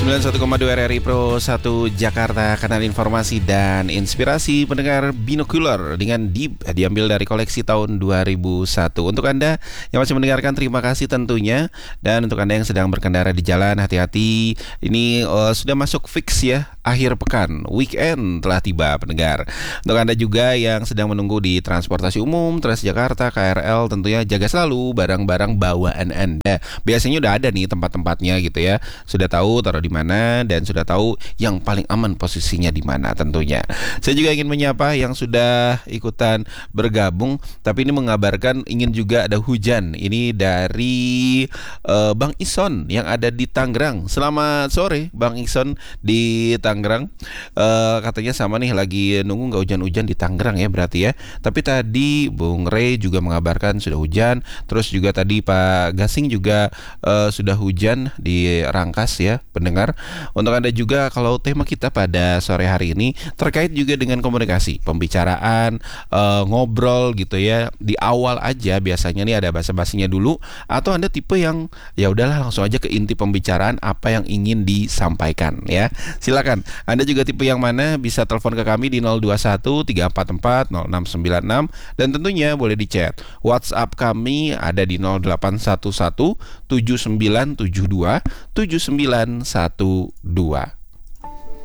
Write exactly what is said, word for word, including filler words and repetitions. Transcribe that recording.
sembilan puluh satu koma dua R R I Pro satu Jakarta, kanal informasi dan inspirasi pendengar binokular dengan Deep, diambil dari koleksi tahun dua ribu satu. Untuk Anda yang masih mendengarkan, terima kasih tentunya. Dan untuk Anda yang sedang berkendara di jalan, hati-hati. Ini uh, sudah masuk fix ya, akhir pekan, weekend telah tiba pendengar. Untuk Anda juga yang sedang menunggu di transportasi umum, Transjakarta, K R L, tentunya jaga selalu barang-barang bawaan Anda. Biasanya udah ada nih tempat-tempatnya gitu ya. Sudah tahu taruh di mana dan sudah tahu yang paling aman posisinya di mana tentunya. Saya juga ingin menyapa yang sudah ikutan bergabung, tapi ini mengabarkan ingin juga ada hujan. Ini dari uh, Bang Ison yang ada di Tangerang. Selamat sore Bang Ison di Tangerang. Uh, katanya sama nih, lagi nunggu nggak hujan-hujan di Tangerang ya berarti ya. Tapi tadi Bung Rey juga mengabarkan sudah hujan. Terus juga tadi Pak Gasing juga uh, sudah hujan di Rangkas ya pendengar. Untuk Anda juga, kalau tema kita pada sore hari ini terkait juga dengan komunikasi, pembicaraan, uh, ngobrol gitu ya. Di awal aja biasanya nih ada basa-basinya dulu, atau Anda tipe yang ya udahlah langsung aja ke inti pembicaraan apa yang ingin disampaikan ya. Silakan. Anda juga tipe yang mana, bisa telepon ke kami di nol dua satu tiga empat empat nol enam sembilan enam, dan tentunya boleh di chat. WhatsApp kami ada di nol delapan satu satu tujuh sembilan tujuh dua tujuh sembilan satu dua.